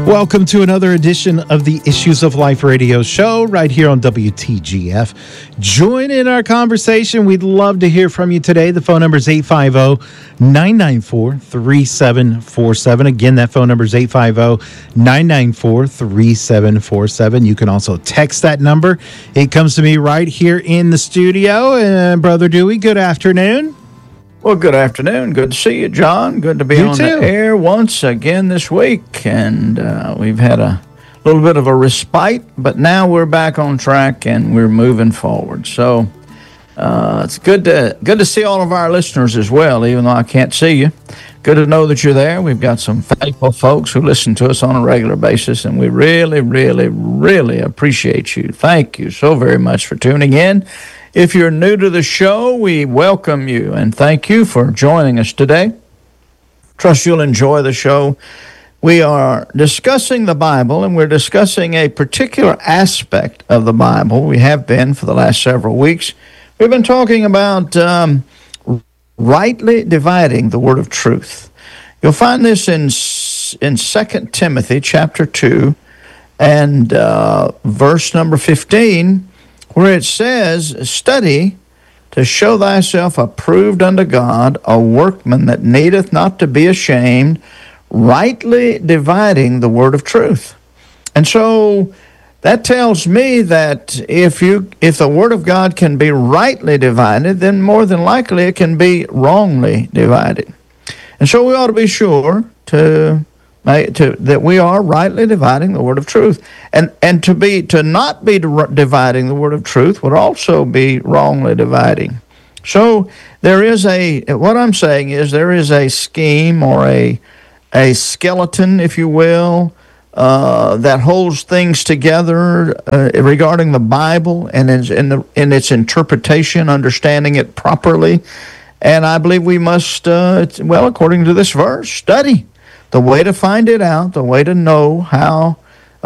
Welcome to another edition of the Issues of Life radio show right here on WTGF. Join in our conversation. We'd love to hear from you today. The phone number is 850-994-3747. Again, that phone number is 850-994-3747. You can also text that number. It comes to me right here in the studio. And Brother Dewey, good afternoon. Well, good afternoon. Good to see you, John. Good to be on the air once again this week. And we've had a little bit of a respite, but now we're back on track and we're moving forward. So it's good to see all of our listeners as well, even though I can't see you. Good to know that you're there. We've got some faithful folks who listen to us on a regular basis, and we really, really, really appreciate you. Thank you so very much for tuning in. If you're new to the show, we welcome you and thank you for joining us today. Trust you'll enjoy the show. We are discussing the Bible, and we're discussing a particular aspect of the Bible. We have been for the last several weeks. We've been talking about rightly dividing the word of truth. You'll find this in 2 Timothy chapter 2 and verse number 15, where it says, "Study to show thyself approved unto God, a workman that needeth not to be ashamed, rightly dividing the word of truth." And so that tells me that if the word of God can be rightly divided, then more than likely it can be wrongly divided. And so we ought to be sure that we are rightly dividing the word of truth, and to not be dividing the word of truth would also be wrongly dividing. So what I'm saying is there is a scheme or a skeleton, if you will, that holds things together regarding the Bible and in its interpretation, understanding it properly. And I believe we must, according to this verse, study. The way to find it out, the way to know how